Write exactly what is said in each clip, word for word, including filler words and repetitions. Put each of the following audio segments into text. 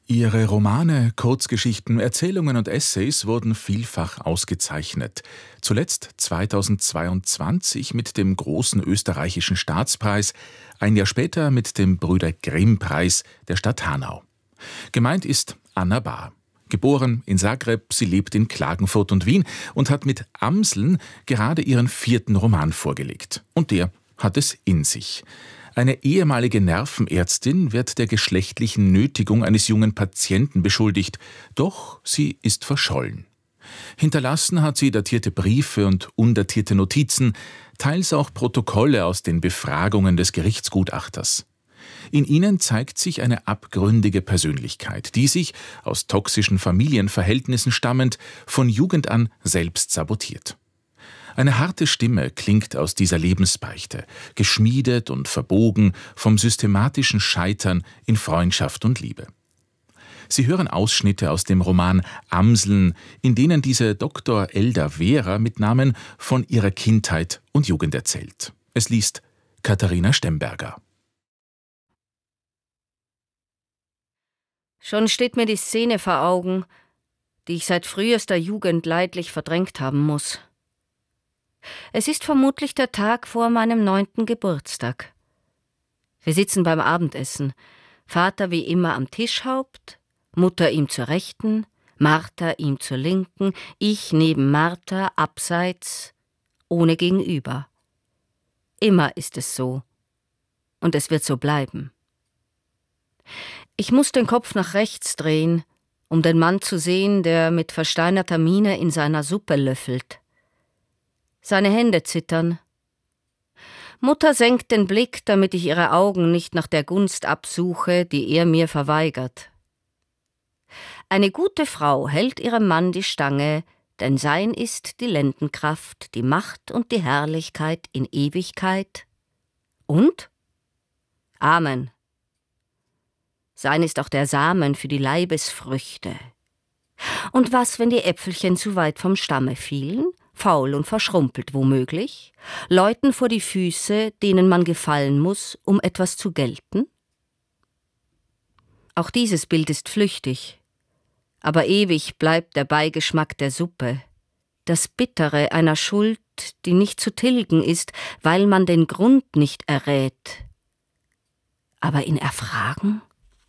Ihre Romane, Kurzgeschichten, Erzählungen und Essays wurden vielfach ausgezeichnet. Zuletzt zweitausendzweiundzwanzig mit dem Großen Österreichischen Staatspreis, ein Jahr später mit dem Brüder-Grimm-Preis der Stadt Hanau. Gemeint ist Anna Bahr. Geboren in Zagreb, sie lebt in Klagenfurt und Wien und hat mit Amseln gerade ihren vierten Roman vorgelegt. Und der hat es in sich. Eine ehemalige Nervenärztin wird der geschlechtlichen Nötigung eines jungen Patienten beschuldigt, doch sie ist verschollen. Hinterlassen hat sie datierte Briefe und undatierte Notizen, teils auch Protokolle aus den Befragungen des Gerichtsgutachters. In ihnen zeigt sich eine abgründige Persönlichkeit, die sich, aus toxischen Familienverhältnissen stammend, von Jugend an selbst sabotiert. Eine harte Stimme klingt aus dieser Lebensbeichte, geschmiedet und verbogen vom systematischen Scheitern in Freundschaft und Liebe. Sie hören Ausschnitte aus dem Roman Amseln, in denen diese Doktor Elda Vera mit Namen von ihrer Kindheit und Jugend erzählt. Es liest Katharina Stemberger. Schon steht mir die Szene vor Augen, die ich seit frühester Jugend leidlich verdrängt haben muss. Es ist vermutlich der Tag vor meinem neunten Geburtstag. Wir sitzen beim Abendessen. Vater wie immer am Tischhaupt, Mutter ihm zur Rechten, Martha ihm zur Linken, ich neben Martha, abseits, ohne Gegenüber. Immer ist es so. Und es wird so bleiben. Ich muss den Kopf nach rechts drehen, um den Mann zu sehen, der mit versteinerter Miene in seiner Suppe löffelt. Seine Hände zittern. Mutter senkt den Blick, damit ich ihre Augen nicht nach der Gunst absuche, die er mir verweigert. Eine gute Frau hält ihrem Mann die Stange, denn sein ist die Lendenkraft, die Macht und die Herrlichkeit in Ewigkeit. Und? Amen. Sein ist auch der Samen für die Leibesfrüchte. Und was, wenn die Äpfelchen zu weit vom Stamme fielen? Faul und verschrumpelt womöglich, Leuten vor die Füße, denen man gefallen muss, um etwas zu gelten? Auch dieses Bild ist flüchtig, aber ewig bleibt der Beigeschmack der Suppe, das Bittere einer Schuld, die nicht zu tilgen ist, weil man den Grund nicht errät. Aber ihn erfragen?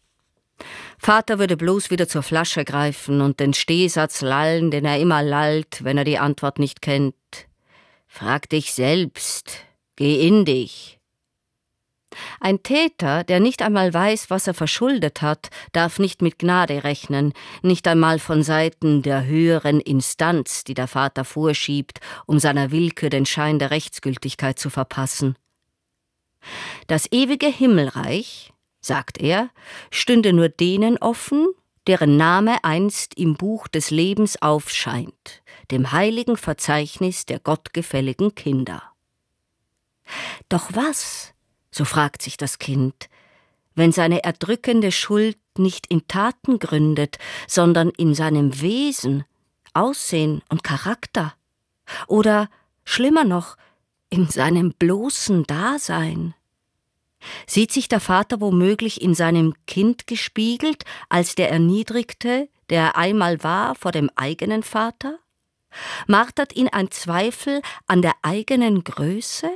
Vater würde bloß wieder zur Flasche greifen und den Stehsatz lallen, den er immer lallt, wenn er die Antwort nicht kennt. Frag dich selbst, geh in dich. Ein Täter, der nicht einmal weiß, was er verschuldet hat, darf nicht mit Gnade rechnen, nicht einmal von Seiten der höheren Instanz, die der Vater vorschiebt, um seiner Willkür den Schein der Rechtsgültigkeit zu verpassen. Das ewige Himmelreich, sagt er, stünde nur denen offen, deren Name einst im Buch des Lebens aufscheint, dem heiligen Verzeichnis der gottgefälligen Kinder. Doch was, so fragt sich das Kind, wenn seine erdrückende Schuld nicht in Taten gründet, sondern in seinem Wesen, Aussehen und Charakter? Oder, schlimmer noch, in seinem bloßen Dasein? Sieht sich der Vater womöglich in seinem Kind gespiegelt, als der Erniedrigte, der er einmal war vor dem eigenen Vater? Martert ihn ein Zweifel an der eigenen Größe?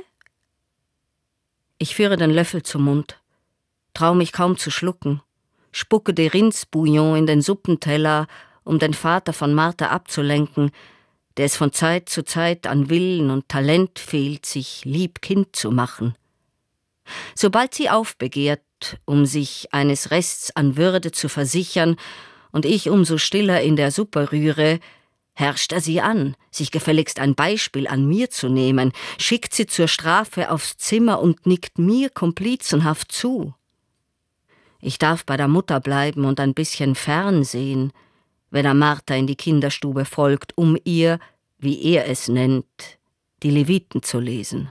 Ich führe den Löffel zum Mund, trau mich kaum zu schlucken, spucke die Rindsbouillon in den Suppenteller, um den Vater von Martha abzulenken, der es von Zeit zu Zeit an Willen und Talent fehlt, sich lieb Kind zu machen. Sobald sie aufbegehrt, um sich eines Rests an Würde zu versichern, und ich umso stiller in der Suppe rühre, herrscht er sie an, sich gefälligst ein Beispiel an mir zu nehmen, schickt sie zur Strafe aufs Zimmer und nickt mir komplizenhaft zu. Ich darf bei der Mutter bleiben und ein bisschen fernsehen, wenn er Martha in die Kinderstube folgt, um ihr, wie er es nennt, die Leviten zu lesen.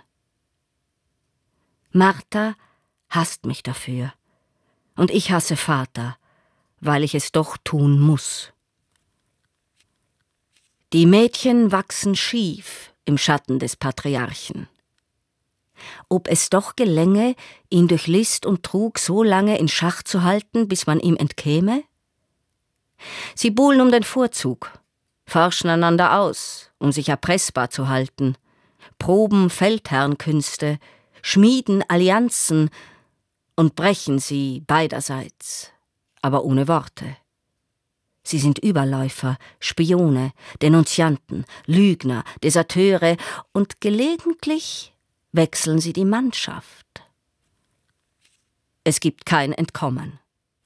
Martha hasst mich dafür, und ich hasse Vater, weil ich es doch tun muss. Die Mädchen wachsen schief im Schatten des Patriarchen. Ob es doch gelänge, ihn durch List und Trug so lange in Schach zu halten, bis man ihm entkäme? Sie buhlen um den Vorzug, forschen einander aus, um sich erpressbar zu halten, proben Feldherrnkünste, schmieden Allianzen und brechen sie beiderseits, aber ohne Worte. Sie sind Überläufer, Spione, Denunzianten, Lügner, Deserteure und gelegentlich wechseln sie die Mannschaft. Es gibt kein Entkommen.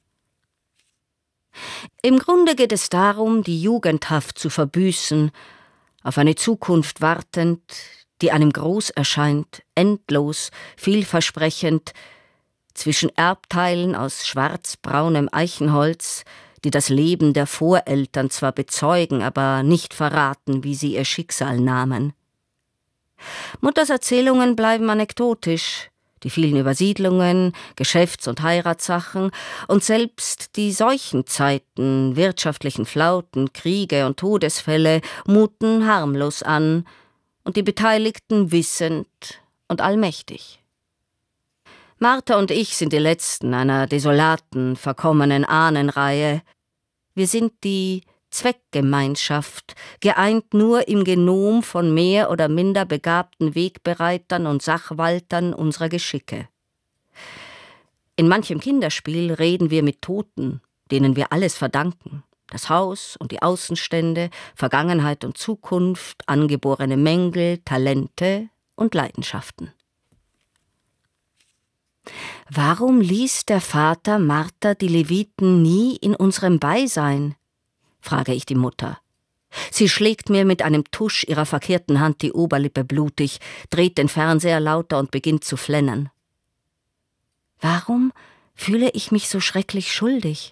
Im Grunde geht es darum, die Jugendhaft zu verbüßen, auf eine Zukunft wartend, die einem groß erscheint, endlos, vielversprechend, zwischen Erbteilen aus schwarzbraunem Eichenholz, die das Leben der Voreltern zwar bezeugen, aber nicht verraten, wie sie ihr Schicksal nahmen. Mutters Erzählungen bleiben anekdotisch, die vielen Übersiedlungen, Geschäfts- und Heiratssachen und selbst die Seuchenzeiten, wirtschaftlichen Flauten, Kriege und Todesfälle muten harmlos an und die Beteiligten wissend und allmächtig. Martha und ich sind die Letzten einer desolaten, verkommenen Ahnenreihe. Wir sind die Zweckgemeinschaft, geeint nur im Genom von mehr oder minder begabten Wegbereitern und Sachwaltern unserer Geschicke. In manchem Kinderspiel reden wir mit Toten, denen wir alles verdanken. Das Haus und die Außenstände, Vergangenheit und Zukunft, angeborene Mängel, Talente und Leidenschaften. Warum ließ der Vater Martha die Leviten nie in unserem Beisein? Frage ich die Mutter. Sie schlägt mir mit einem Tusch ihrer verkehrten Hand die Oberlippe blutig, dreht den Fernseher lauter und beginnt zu flennen. Warum fühle ich mich so schrecklich schuldig?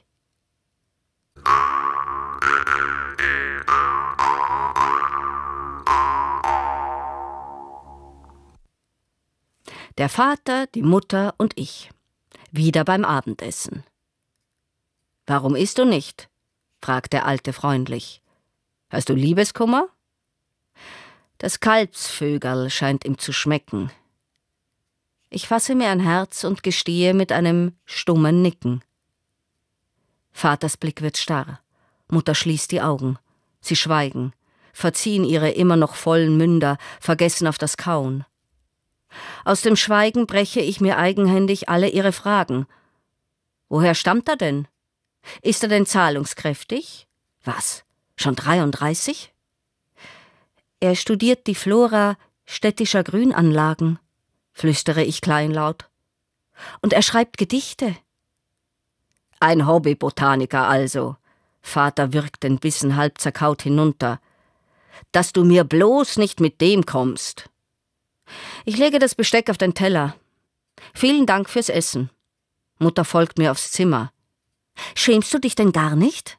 Der Vater, die Mutter und ich. Wieder beim Abendessen. »Warum isst du nicht?« fragt der Alte freundlich. »Hast du Liebeskummer?« Das Kalbsvögerl scheint ihm zu schmecken. Ich fasse mir ein Herz und gestehe mit einem stummen Nicken. Vaters Blick wird starr. Mutter schließt die Augen. Sie schweigen, verziehen ihre immer noch vollen Münder, vergessen auf das Kauen. Aus dem Schweigen breche ich mir eigenhändig alle ihre Fragen. Woher stammt er denn? Ist er denn zahlungskräftig? Was, schon dreiunddreißig? Er studiert die Flora städtischer Grünanlagen, flüstere ich kleinlaut. Und er schreibt Gedichte. Ein Hobbybotaniker also. Vater würgt den Bissen halb zerkaut hinunter. Dass du mir bloß nicht mit dem kommst. Ich lege das Besteck auf den Teller. Vielen Dank fürs Essen. Mutter folgt mir aufs Zimmer. Schämst du dich denn gar nicht?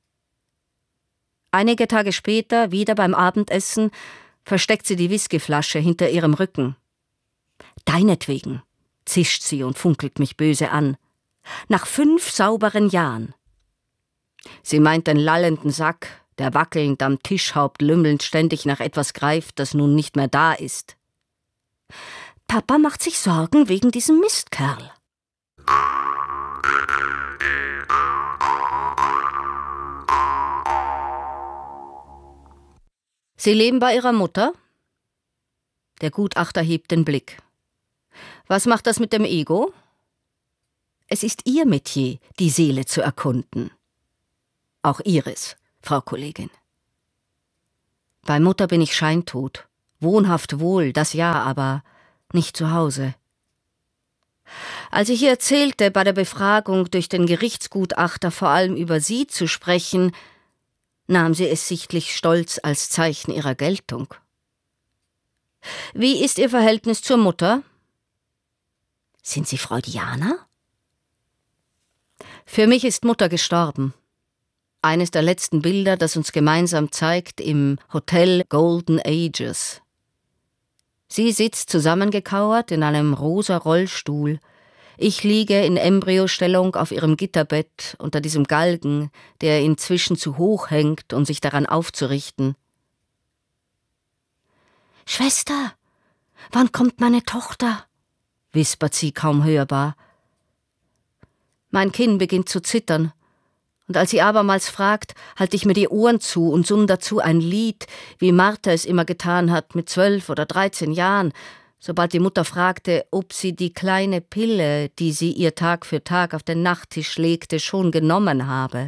Einige Tage später, wieder beim Abendessen, versteckt sie die Whiskyflasche hinter ihrem Rücken. Deinetwegen, zischt sie und funkelt mich böse an. Nach fünf sauberen Jahren. Sie meint den lallenden Sack, der wackelnd am Tischhaupt lümmelnd ständig nach etwas greift, das nun nicht mehr da ist. Papa macht sich Sorgen wegen diesem Mistkerl. Sie leben bei Ihrer Mutter? Der Gutachter hebt den Blick. Was macht das mit dem Ego? Es ist Ihr Metier, die Seele zu erkunden. Auch Ihres, Frau Kollegin. Bei Mutter bin ich scheintot. Wohnhaft wohl, das ja, aber nicht zu Hause. Als ich ihr erzählte, bei der Befragung durch den Gerichtsgutachter vor allem über sie zu sprechen, nahm sie es sichtlich stolz als Zeichen ihrer Geltung. Wie ist Ihr Verhältnis zur Mutter? Sind Sie Freudianer? Für mich ist Mutter gestorben. Eines der letzten Bilder, das uns gemeinsam zeigt, im Hotel Golden Ages. Sie sitzt zusammengekauert in einem rosa Rollstuhl. Ich liege in Embryostellung auf ihrem Gitterbett unter diesem Galgen, der inzwischen zu hoch hängt, um sich daran aufzurichten. »Schwester, wann kommt meine Tochter?« wispert sie kaum hörbar. Mein Kinn beginnt zu zittern Und als sie abermals fragt, halte ich mir die Ohren zu und summ dazu ein Lied, wie Martha es immer getan hat, mit zwölf oder dreizehn Jahren, sobald die Mutter fragte, ob sie die kleine Pille, die sie ihr Tag für Tag auf den Nachttisch legte, schon genommen habe.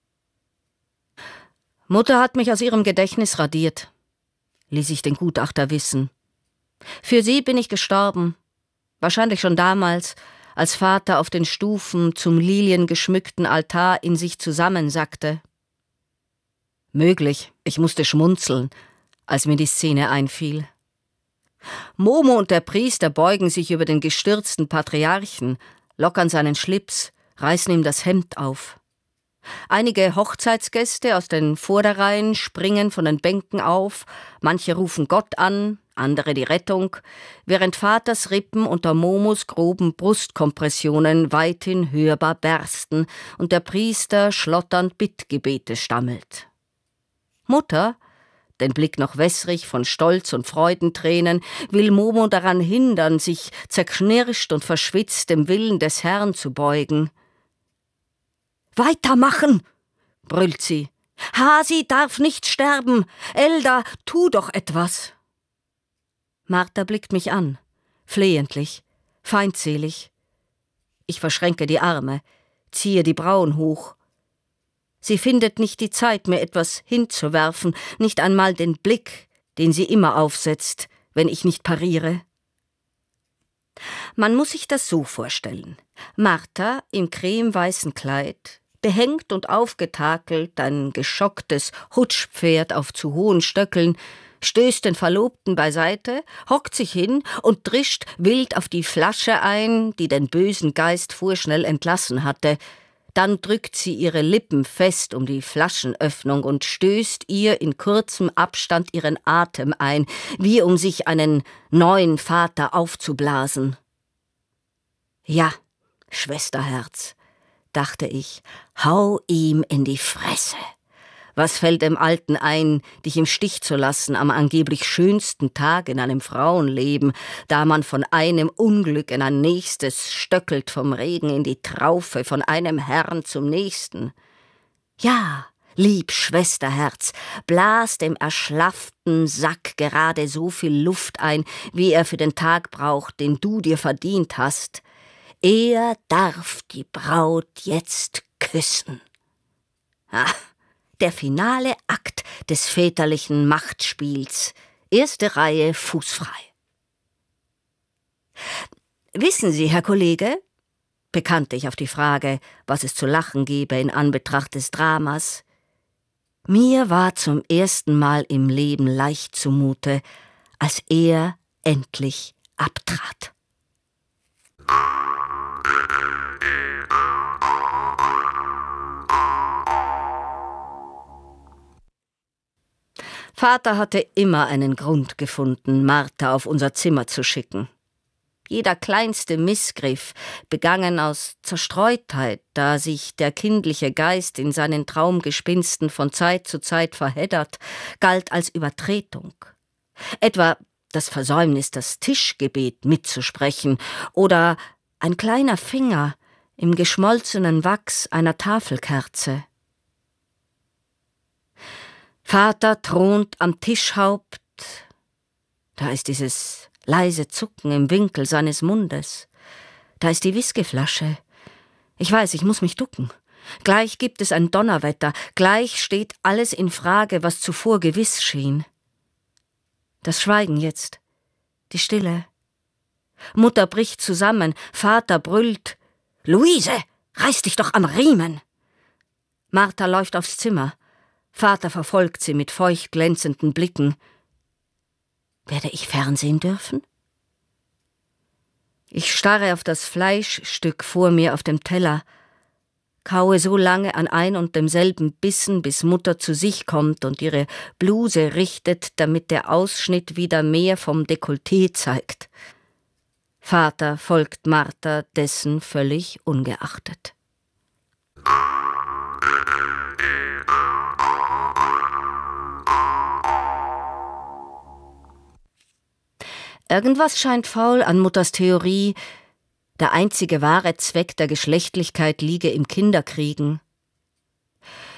Mutter hat mich aus ihrem Gedächtnis radiert, ließ ich den Gutachter wissen. Für sie bin ich gestorben, wahrscheinlich schon damals, als Vater auf den Stufen zum liliengeschmückten Altar in sich zusammensackte. Möglich, ich musste schmunzeln, als mir die Szene einfiel. Momo und der Priester beugen sich über den gestürzten Patriarchen, lockern seinen Schlips, reißen ihm das Hemd auf. Einige Hochzeitsgäste aus den Vorderreihen springen von den Bänken auf, manche rufen Gott an, andere die Rettung, während Vaters Rippen unter Momos groben Brustkompressionen weithin hörbar bersten und der Priester schlotternd Bittgebete stammelt. Mutter, den Blick noch wässrig von Stolz und Freudentränen, will Momo daran hindern, sich zerknirscht und verschwitzt dem Willen des Herrn zu beugen. »Weitermachen«, brüllt sie. »Hasi darf nicht sterben. Elda, tu doch etwas.« Martha blickt mich an, flehentlich, feindselig. Ich verschränke die Arme, ziehe die Brauen hoch. Sie findet nicht die Zeit, mir etwas hinzuwerfen, nicht einmal den Blick, den sie immer aufsetzt, wenn ich nicht pariere. Man muss sich das so vorstellen. Martha im cremeweißen Kleid, behängt und aufgetakelt, ein geschocktes Hutschpferd auf zu hohen Stöckeln, stößt den Verlobten beiseite, hockt sich hin und drischt wild auf die Flasche ein, die den bösen Geist vorschnell entlassen hatte. Dann drückt sie ihre Lippen fest um die Flaschenöffnung und stößt ihr in kurzem Abstand ihren Atem ein, wie um sich einen neuen Vater aufzublasen. Ja, Schwesterherz, dachte ich, hau ihm in die Fresse. Was fällt dem Alten ein, dich im Stich zu lassen am angeblich schönsten Tag in einem Frauenleben, da man von einem Unglück in ein nächstes stöckelt, vom Regen in die Traufe, von einem Herrn zum nächsten? Ja, lieb Schwesterherz, blas dem erschlafften Sack gerade so viel Luft ein, wie er für den Tag braucht, den du dir verdient hast. Er darf die Braut jetzt küssen. Ah, der finale Akt des väterlichen Machtspiels. Erste Reihe fußfrei. Wissen Sie, Herr Kollege, bekannte ich auf die Frage, was es zu lachen gebe in Anbetracht des Dramas, mir war zum ersten Mal im Leben leicht zumute, als er endlich abtrat. Vater hatte immer einen Grund gefunden, Martha auf unser Zimmer zu schicken. Jeder kleinste Missgriff, begangen aus Zerstreutheit, da sich der kindliche Geist in seinen Traumgespinsten von Zeit zu Zeit verheddert, galt als Übertretung. Etwa das Versäumnis, das Tischgebet mitzusprechen oder ein kleiner Finger im geschmolzenen Wachs einer Tafelkerze. Vater thront am Tischhaupt, da ist dieses leise Zucken im Winkel seines Mundes, da ist die Whiskyflasche. Ich weiß, ich muss mich ducken. Gleich gibt es ein Donnerwetter, gleich steht alles in Frage, was zuvor gewiss schien. Das Schweigen jetzt, die Stille. Mutter bricht zusammen, Vater brüllt: »Luise, reiß dich doch am Riemen!« Martha läuft aufs Zimmer. Vater verfolgt sie mit feucht glänzenden Blicken. Werde ich fernsehen dürfen? Ich starre auf das Fleischstück vor mir auf dem Teller, kaue so lange an ein und demselben Bissen, bis Mutter zu sich kommt und ihre Bluse richtet, damit der Ausschnitt wieder mehr vom Dekolleté zeigt. Vater folgt Martha dessen völlig ungeachtet. Irgendwas scheint faul an Mutters Theorie, der einzige wahre Zweck der Geschlechtlichkeit liege im Kinderkriegen.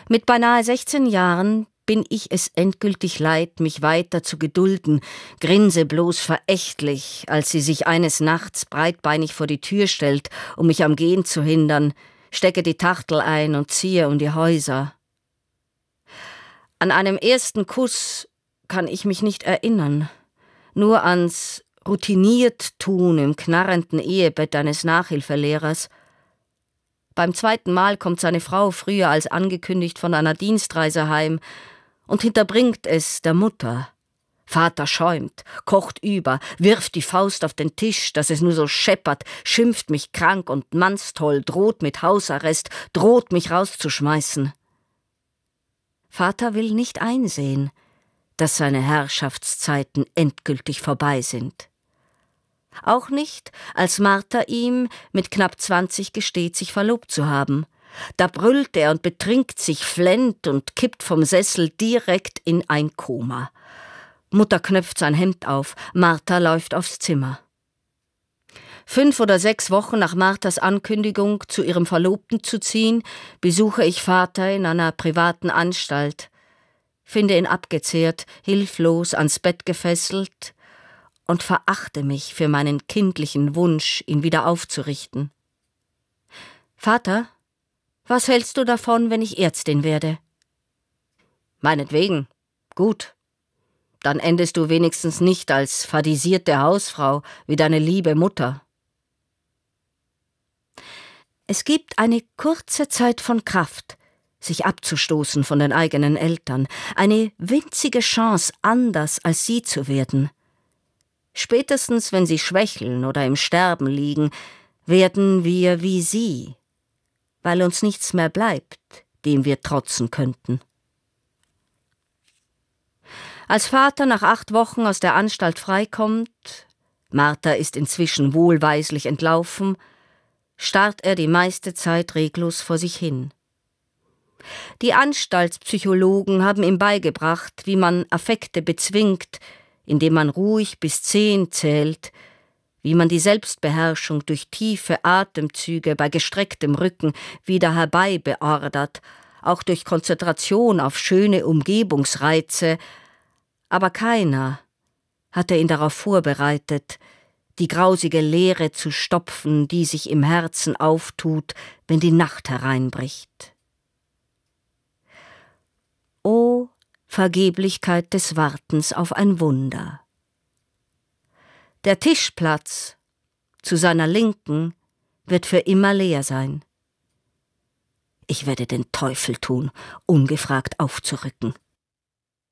Mit beinahe sechzehn Jahren bin ich es endgültig leid, mich weiter zu gedulden, grinse bloß verächtlich, als sie sich eines Nachts breitbeinig vor die Tür stellt, um mich am Gehen zu hindern, stecke die Tachtel ein und ziehe um die Häuser. An einem ersten Kuss kann ich mich nicht erinnern, nur ans routiniert Tun im knarrenden Ehebett eines Nachhilfelehrers. Beim zweiten Mal kommt seine Frau früher als angekündigt von einer Dienstreise heim und hinterbringt es der Mutter. Vater schäumt, kocht über, wirft die Faust auf den Tisch, dass es nur so scheppert, schimpft mich krank und mannstoll, droht mit Hausarrest, droht mich rauszuschmeißen. Vater will nicht einsehen, dass seine Herrschaftszeiten endgültig vorbei sind. Auch nicht, als Martha ihm mit knapp zwanzig gesteht, sich verlobt zu haben. Da brüllt er und betrinkt sich, flennt und kippt vom Sessel direkt in ein Koma. Mutter knöpft sein Hemd auf, Martha läuft aufs Zimmer. Fünf oder sechs Wochen nach Marthas Ankündigung, zu ihrem Verlobten zu ziehen, besuche ich Vater in einer privaten Anstalt, finde ihn abgezehrt, hilflos ans Bett gefesselt und verachte mich für meinen kindlichen Wunsch, ihn wieder aufzurichten. »Vater, was hältst du davon, wenn ich Ärztin werde?« »Meinetwegen, gut. Dann endest du wenigstens nicht als fadisierte Hausfrau wie deine liebe Mutter.« Es gibt eine kurze Zeit von Kraft, sich abzustoßen von den eigenen Eltern, eine winzige Chance, anders als sie zu werden. Spätestens, wenn sie schwächeln oder im Sterben liegen, werden wir wie sie, weil uns nichts mehr bleibt, dem wir trotzen könnten. Als Vater nach acht Wochen aus der Anstalt freikommt, Martha ist inzwischen wohlweislich entlaufen, starrt er die meiste Zeit reglos vor sich hin. Die Anstaltspsychologen haben ihm beigebracht, wie man Affekte bezwingt, indem man ruhig bis zehn zählt, wie man die Selbstbeherrschung durch tiefe Atemzüge bei gestrecktem Rücken wieder herbei beordert, auch durch Konzentration auf schöne Umgebungsreize, aber keiner hatte ihn darauf vorbereitet, die grausige Leere zu stopfen, die sich im Herzen auftut, wenn die Nacht hereinbricht. O Vergeblichkeit des Wartens auf ein Wunder! Der Tischplatz zu seiner Linken wird für immer leer sein. Ich werde den Teufel tun, ungefragt aufzurücken.